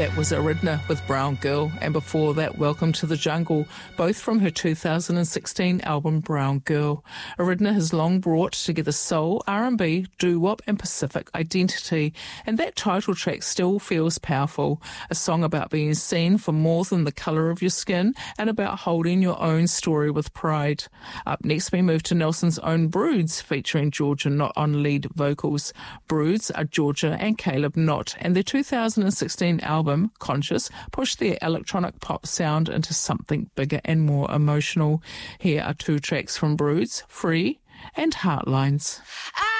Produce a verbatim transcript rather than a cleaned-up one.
That was Aridna with Brown Girl, and before that, Welcome to the Jungle, both from her two thousand sixteen album Brown Girl. Aridna has long brought together soul, R and B, doo-wop and Pacific identity, and that title track still feels powerful, a song about being seen for more than the colour of your skin and about holding your own story with pride. Up next, we move to Nelson's own Broods, featuring Georgia Knott on lead vocals. Broods are Georgia and Caleb Knott, and their two thousand sixteen album Conscious pushed their electronic pop sound into something bigger and more emotional. Here are two tracks from Broods, Free and Heartlines.